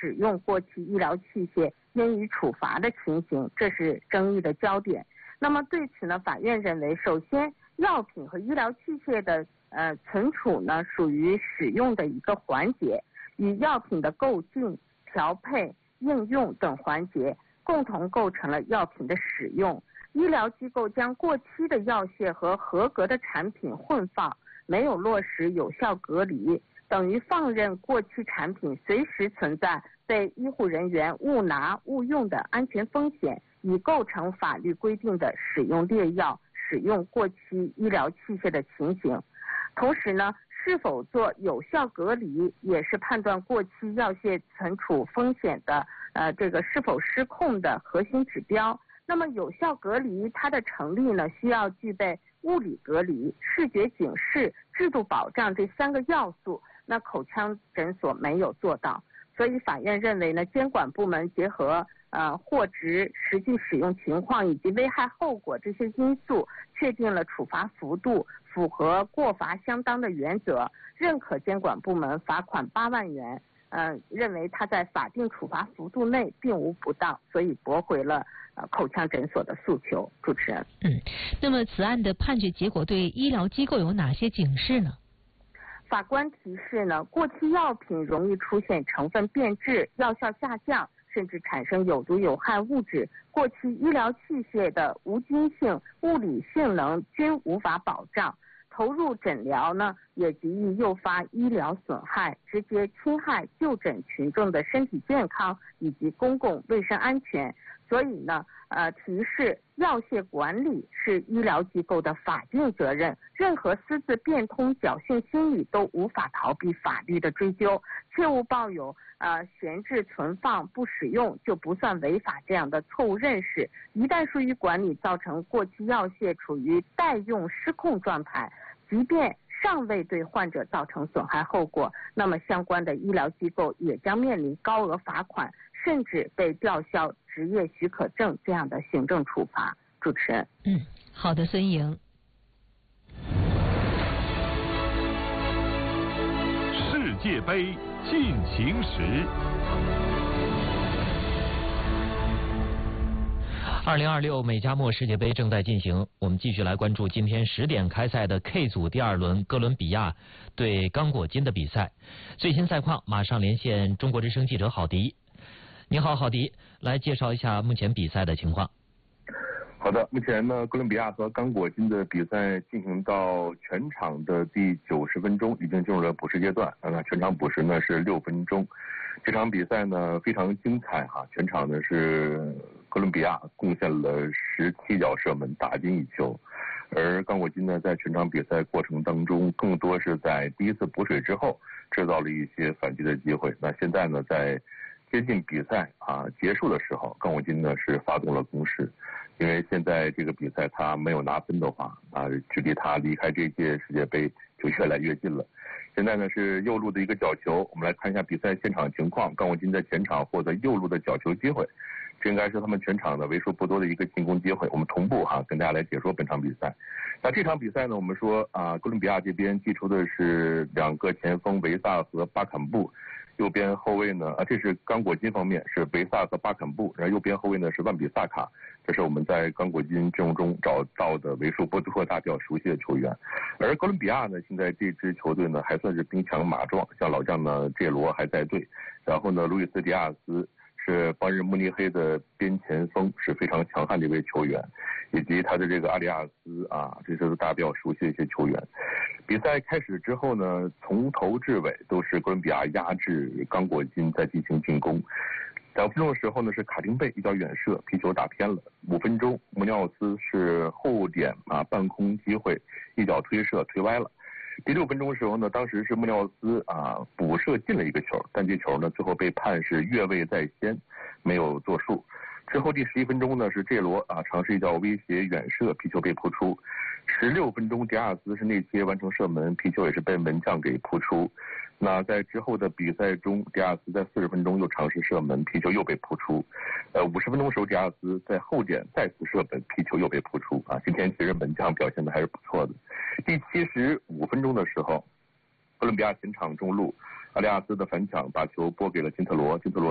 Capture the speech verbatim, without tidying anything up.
使用过期医疗器械应予处罚的情形，这是争议的焦点。那么对此呢，法院认为，首先药品和医疗器械的呃存储呢，属于使用的一个环节，与药品的购进、调配、应用等环节共同构成了药品的使用。医疗机构将过期的药械和合格的产品混放，没有落实有效隔离，等于放任过期产品随时存在被医护人员误拿误用的安全风险，已构成法律规定的使用劣药、使用过期医疗器械的情形。同时呢，是否做有效隔离也是判断过期药械存储风险的呃这个是否失控的核心指标。那么有效隔离它的成立呢，需要具备物理隔离、视觉警示、制度保障这三个要素，那口腔诊所没有做到。所以法院认为呢，监管部门结合呃货值、实际使用情况以及危害后果这些因素，确定了处罚幅度符合过罚相当的原则，认可监管部门罚款八万元。呃，认为他在法定处罚幅度内并无不当，所以驳回了呃口腔诊所的诉求。主持人， 嗯，那么此案的判决结果对医疗机构有哪些警示呢？ 法官提示呢，过期药品容易出现成分变质、药效下降，甚至产生有毒有害物质。过期医疗器械的无菌性、物理性能均无法保障。投入诊疗呢，也极易诱发医疗损害，直接侵害就诊群众的身体健康以及公共卫生安全。所以呢，呃，提示药械管理是医疗机构的法定责任，任何私自变通、侥幸心理都无法逃避法律的追究，切勿抱有呃闲置存放不使用就不算违法这样的错误认识。一旦疏于管理，造成过期药械处于待用失控状态，即便尚未对患者造成损害后果，那么相关的医疗机构也将面临高额罚款，甚至被吊销执业许可证这样的行政处罚。主持人， 嗯，好的，孙莹。 世界杯进行时。 二零二六美加墨世界杯正在进行，我们继续来关注今天十点开赛的 K 组第二轮哥伦比亚对刚果金的比赛。最新赛况马上连线中国之声记者郝迪。你好，郝迪，来介绍一下目前比赛的情况。 好的，目前呢，哥伦比亚和刚果金的比赛进行到全场的第九十分钟，已经进入了补时阶段。那全场补时呢是六分钟。这场比赛呢非常精彩哈，全场呢是哥伦比亚贡献了十七脚射门，打进一球，而刚果金呢在全场比赛过程当中，更多是在第一次补水之后制造了一些反击的机会。那现在呢，在接近比赛啊结束的时候，刚果金呢是发动了攻势，因为现在这个比赛他没有拿分的话啊，距离他离开这届世界杯就越来越近了。现在呢是右路的一个角球，我们来看一下比赛现场情况。刚果金在前场获得右路的角球机会，这应该是他们全场的为数不多的一个进攻机会。我们同步哈跟大家来解说本场比赛。那这场比赛呢，我们说啊，哥伦比亚这边祭出的是两个前锋维萨和巴坎布，右边后卫呢啊，这是刚果金方面是维萨和巴坎布，然后右边后卫呢是万比萨卡。这是我们在刚果金阵容中找到的为数不多大家比较熟悉的球员。而哥伦比亚呢，现在这支球队呢还算是兵强马壮，像老将呢这罗还在队，然后呢路易斯迪亚斯是邦日慕尼黑的边前锋，是非常强悍的一位球员，以及他的这个阿里亚斯啊，这是大家比较熟悉的一些球员。比赛开始之后呢，从头至尾都是哥伦比亚压制刚果金在进行进攻。两分钟的时候呢，是卡丁贝一脚远射，皮球打偏了。五分钟，穆尼奥斯是后点啊半空机会，一脚推射推歪了。第六分钟的时候呢，当时是穆尼奥斯啊补射进了一个球，但这球呢最后被判是越位在先，没有作数。之后第十一分钟呢，是这罗啊尝试一脚威胁远射，皮球被扑出。十六分钟，迪亚斯是内切完成射门，皮球也是被门将给扑出。那在之后的比赛中，迪亚斯在四十分钟又尝试射门，皮球又被扑出。呃，五十分钟的时候，迪亚斯在后点再次射门，皮球又被扑出。啊，今天其实门将表现的还是不错的。第七十五分钟的时候，哥伦比亚前场中路，阿里亚斯的反抢把球拨给了金特罗，金特罗